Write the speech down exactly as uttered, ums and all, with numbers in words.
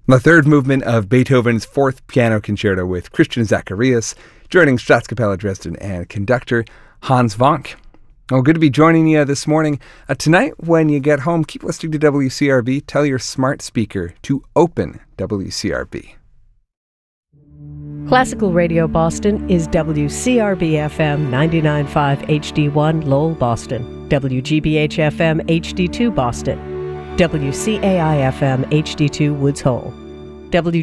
The third movement of Beethoven's Fourth Piano Concerto with Christian Zacharias, joining Staatskapelle Dresden and conductor Hans Wank. Well, good to be joining you this morning. Uh, tonight, when you get home, keep listening to W C R B. Tell your smart speaker to open W C R B. Classical Radio Boston is W C R B F M ninety-nine point five H D one Lowell, Boston, W G B H F M H D two Boston, W C A I F M H D two Woods Hole, W